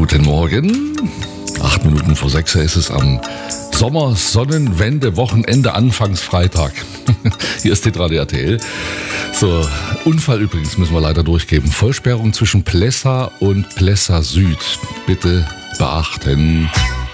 Guten Morgen. 8 Minuten vor 6 ist es am Sommer-Sonnenwende-Wochenende, Anfangsfreitag. Hier ist Hitradio RTL. So, Unfall übrigens müssen wir leider durchgeben. Vollsperrung zwischen Plessa und Plessa Süd. Bitte beachten.